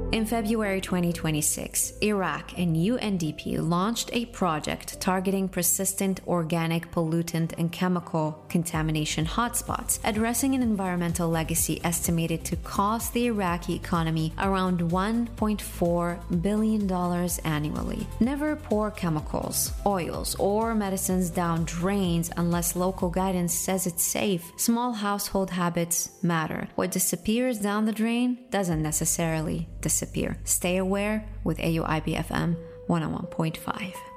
In February 2026, Iraq and UNDP launched a project targeting persistent organic pollutant and chemical contamination hotspots, addressing an environmental legacy estimated to cost the Iraqi economy around $1.4 billion annually. Never pour chemicals, oils, or medicines down drains unless local guidance says it's safe. Small household habits matter. What disappears down the drain doesn't necessarily disappear. Stay aware with AUIBFM 101.5.